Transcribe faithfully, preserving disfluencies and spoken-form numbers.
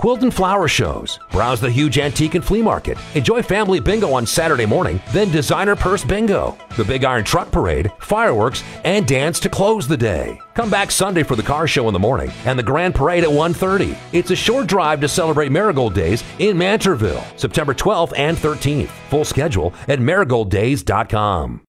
quilt and flower shows. Browse the huge antique and flea market. Enjoy family bingo on Saturday morning, then designer purse bingo, the Big Iron Truck Parade, fireworks, and dance to close the day. Come back Sunday for the car show in the morning and the grand parade at one thirty. It's a short drive to celebrate Marigold Days in Mantorville, September twelfth and thirteenth. Full schedule at marigold days dot com.